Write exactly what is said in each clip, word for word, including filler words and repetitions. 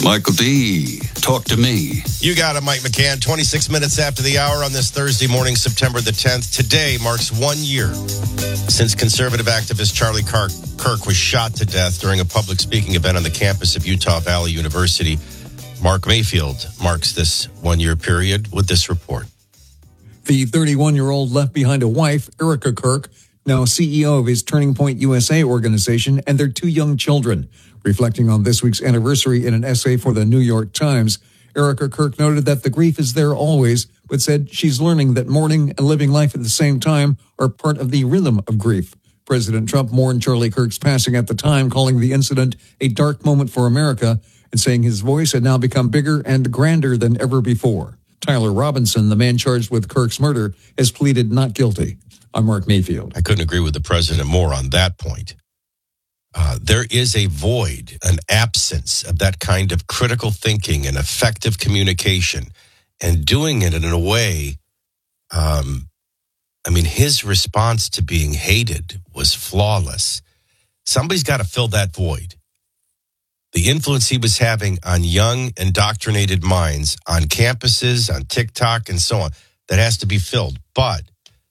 Michael D., talk to me. You got it, Mike McCann. twenty-six minutes after the hour on this Thursday morning, September the tenth. Today marks one year since conservative activist Charlie Kirk was shot to death during a public speaking event on the campus of Utah Valley University. Mark Mayfield marks this one-year period with this report. The thirty-one-year-old left behind a wife, Erica Kirk, now C E O of his Turning Point U S A organization, and their two young children. Reflecting on this week's anniversary in an essay for the New York Times, Erica Kirk noted that the grief is there always, but said she's learning that mourning and living life at the same time are part of the rhythm of grief. President Trump mourned Charlie Kirk's passing at the time, calling the incident a dark moment for America and saying his voice had now become bigger and grander than ever before. Tyler Robinson, the man charged with Kirk's murder, has pleaded not guilty. I'm Mark Mayfield. I couldn't agree with the president more on that point. Uh, there is a void, an absence of that kind of critical thinking and effective communication, and doing it in a way, um, I mean, his response to being hated was flawless. Somebody's got to fill that void. The influence he was having on young, indoctrinated minds on campuses, on TikTok, and so on, that has to be filled. But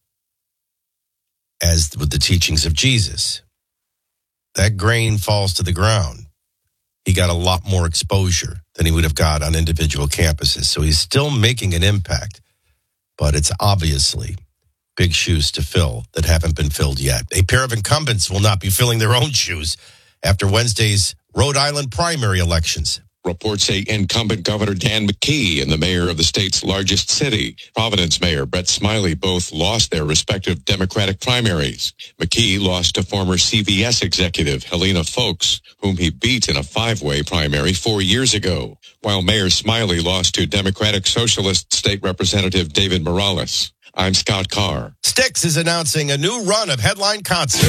as with the teachings of Jesus, that grain falls to the ground. He got a lot more exposure than he would have got on individual campuses. So he's still making an impact, but it's obviously big shoes to fill that haven't been filled yet. A pair of incumbents will not be filling their own shoes after Wednesday's Rhode Island primary elections. Reports say incumbent Governor Dan McKee and the mayor of the state's largest city, Providence Mayor Brett Smiley, both lost their respective Democratic primaries. McKee lost to former C V S executive Helena Foulkes, whom he beat in a five-way primary four years ago, while Mayor Smiley lost to Democratic Socialist State Representative David Morales. I'm Scott Carr. Styx is announcing a new run of headline concerts.